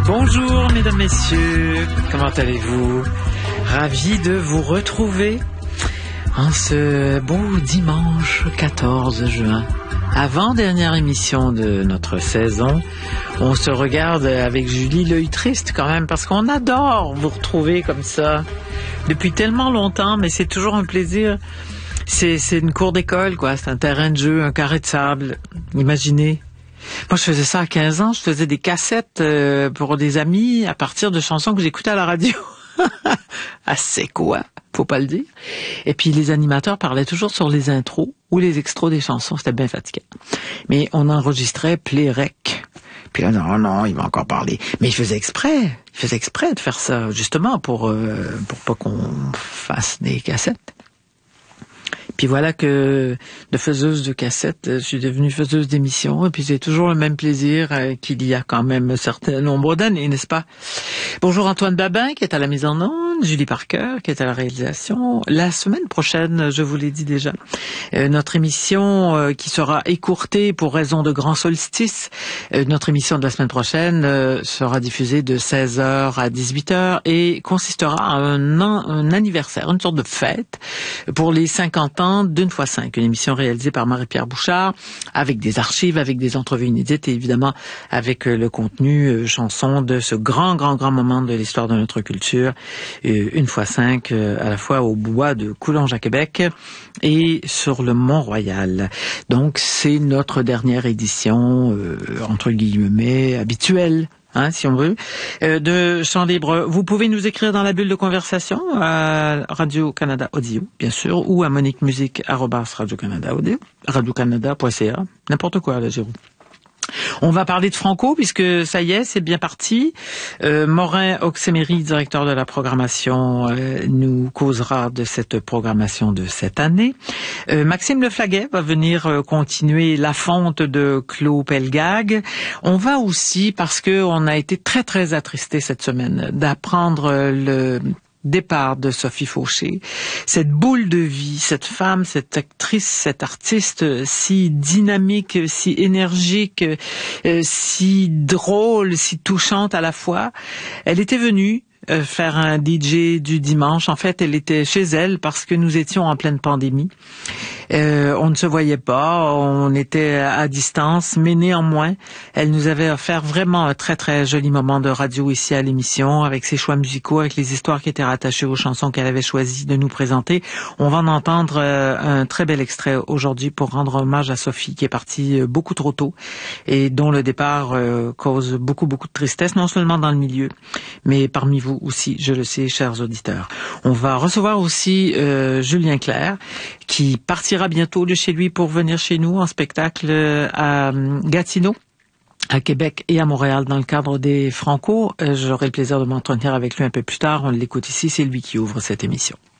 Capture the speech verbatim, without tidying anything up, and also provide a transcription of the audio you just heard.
Bonjour mesdames, messieurs, comment allez-vous? Ravi de vous retrouver en ce beau dimanche quatorze juin. Avant-dernière émission de notre saison, on se regarde avec Julie l'œil triste quand même parce qu'on adore vous retrouver comme ça depuis tellement longtemps, mais c'est toujours un plaisir. C'est, c'est une cour d'école, quoi. C'est un terrain de jeu, un carré de sable. Imaginez. Moi, je faisais ça à quinze ans. Je faisais des cassettes euh, pour des amis à partir de chansons que j'écoutais à la radio. Ah, c'est quoi? Faut pas le dire. Et puis, les animateurs parlaient toujours sur les intros ou les extros des chansons. C'était bien fatigant. Mais on enregistrait play-rec. Puis là, non, non, il va encore parler. Mais il faisait exprès. Il faisait exprès de faire ça, justement, pour, euh, pour pas qu'on fasse des cassettes. Puis voilà que de faiseuse de cassettes, je suis devenue faiseuse d'émissions, et puis c'est toujours le même plaisir euh, qu'il y a quand même un certain nombre d'années, n'est-ce pas? Bonjour Antoine Babin, qui est à la mise en onde, Julie Parker, qui est à la réalisation. La semaine prochaine, je vous l'ai dit déjà, euh, notre émission euh, qui sera écourtée pour raison de grand solstice, euh, notre émission de la semaine prochaine euh, sera diffusée de seize heures à dix-huit heures et consistera à un, an, un anniversaire, une sorte de fête pour les cinquante ans d'une fois cinq, une émission réalisée par Marie-Pierre Bouchard, avec des archives, avec des entrevues inédites et évidemment avec le contenu euh, chanson de ce grand, grand, grand moment de l'histoire de notre culture, euh, une fois cinq, euh, à la fois au bois de Coulonges à Québec et sur le Mont-Royal. Donc, c'est notre dernière édition, euh, entre guillemets, habituelle. Hein, si on veut, euh, de Chant Libre. Vous pouvez nous écrire dans la bulle de conversation à Radio-Canada Audio, bien sûr, ou à moniquemusique arobase Radio-Canada Audio, radio-canada point c a, n'importe quoi, là, Jérôme. On va parler de Franco, puisque ça y est, c'est bien parti. Euh, Morin Oxemery, directeur de la programmation, euh, nous causera de cette programmation de cette année. Euh, Maxime Leflaguet va venir euh, continuer la fonte de Claude Pelgag. On va aussi, parce que on a été très, très attristés cette semaine d'apprendre euh, le départ de Sophie Fauché, cette boule de vie, cette femme, cette actrice, cette artiste si dynamique, si énergique, euh, si drôle, si touchante à la fois. Elle était venue euh, faire un D J du dimanche. En fait, elle était chez elle parce que nous étions en pleine pandémie. Euh, on ne se voyait pas, on était à distance, mais néanmoins, elle nous avait offert vraiment un très très joli moment de radio ici à l'émission, avec ses choix musicaux, avec les histoires qui étaient rattachées aux chansons qu'elle avait choisi de nous présenter. On va en entendre euh, un très bel extrait aujourd'hui pour rendre hommage à Sophie, qui est partie beaucoup trop tôt et dont le départ euh, cause beaucoup beaucoup de tristesse, non seulement dans le milieu, mais parmi vous aussi, je le sais, chers auditeurs. On va recevoir aussi euh, Julien Clerc, qui partira bientôt de chez lui pour venir chez nous en spectacle à Gatineau, à Québec et à Montréal dans le cadre des Franco. J'aurai le plaisir de m'entretenir avec lui un peu plus tard. On l'écoute ici, c'est lui qui ouvre cette émission.